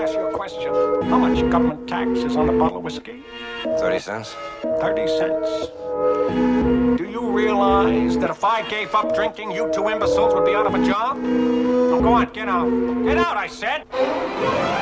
ask you a question. How much government tax is on a bottle of whiskey? 30 cents? 30 cents. Do you realize that if I gave up drinking, you two imbeciles would be out of a job? Now go on, get out. Get out, I said!